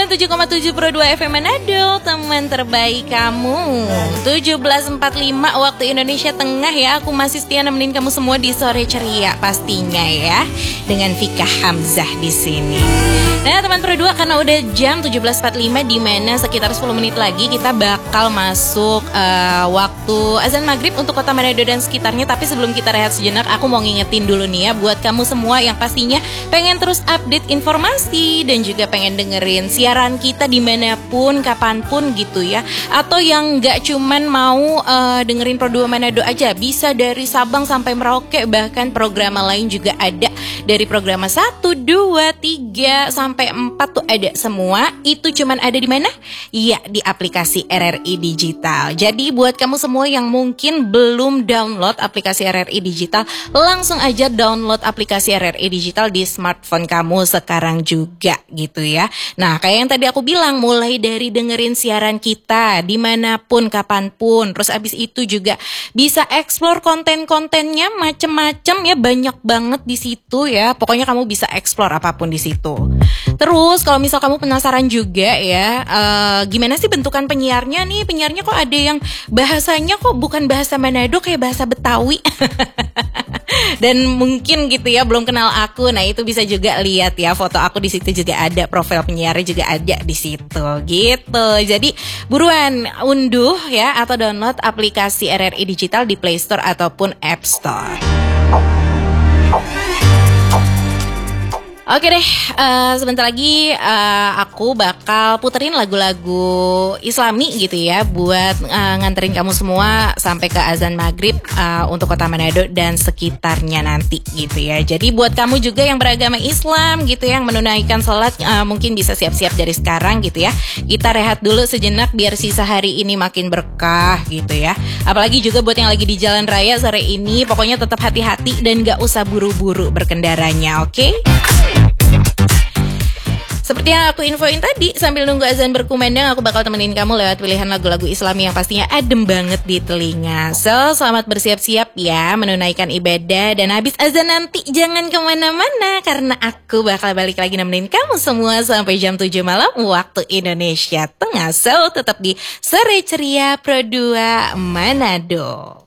97,7 Pro 2 FM Manado, teman terbaik kamu. 17.45 waktu Indonesia Tengah ya. Aku masih setia nemenin kamu semua di sore ceria pastinya ya. Dengan Vika Hamzah di sini. Nah, teman Pro 2, karena udah jam 17.45 di mana sekitar 10 menit lagi kita bakal masuk waktu azan maghrib untuk kota Manado dan sekitarnya. Tapi sebelum kita rehat sejenak, aku mau ngingetin dulu nih ya buat kamu semua yang pastinya pengen terus update informasi dan juga pengen dengerin siaran kita dimanapun, kapanpun gitu ya. Atau yang gak cuman mau dengerin Pro 2 Manado aja, bisa dari Sabang sampai Merauke, bahkan program lain juga ada. Dari program 1, 2, 3 sampai 4 tuh ada semua. Itu cuman ada di mana? Iya, di aplikasi RRI Digital. Jadi buat kamu semua yang mungkin belum download aplikasi RRI Digital, langsung aja download aplikasi RRI Digital di smartphone kamu sekarang juga gitu ya. Nah, kayak yang tadi aku bilang, mulai dari dengerin siaran kita dimanapun, kapanpun. Terus abis itu juga bisa explore konten-kontennya macem-macem ya, banyak banget di situ ya. Pokoknya kamu bisa explore apapun di situ. Terus kalau misal kamu penasaran juga ya, gimana sih bentukan penyiarnya nih? Penyiarnya kok ada yang bahasanya kok bukan bahasa Manado, kayak bahasa Betawi. Dan mungkin gitu ya belum kenal aku. Nah, itu bisa juga lihat ya, foto aku di situ juga ada, profil penyiarnya juga ada di situ gitu. Jadi buruan unduh ya atau download aplikasi RRI Digital di Play Store ataupun App Store. Oke deh, sebentar lagi aku bakal puterin lagu-lagu Islami gitu ya, buat nganterin kamu semua sampai ke azan maghrib untuk kota Manado dan sekitarnya nanti gitu ya. Jadi buat kamu juga yang beragama Islam gitu ya, yang menunaikan sholat, mungkin bisa siap-siap dari sekarang gitu ya. Kita rehat dulu sejenak biar sisa hari ini makin berkah gitu ya. Apalagi juga buat yang lagi di jalan raya sore ini, pokoknya tetap hati-hati dan gak usah buru-buru berkendaranya, oke? Seperti yang aku infoin tadi, sambil nunggu azan berkumandang, aku bakal temenin kamu lewat pilihan lagu-lagu Islami yang pastinya adem banget di telinga. So, selamat bersiap-siap ya menunaikan ibadah. Dan habis azan nanti jangan kemana-mana, karena aku bakal balik lagi nemenin kamu semua sampai jam 7 malam waktu Indonesia Tengah. So, tetap di Sore Ceria Pro 2 Manado.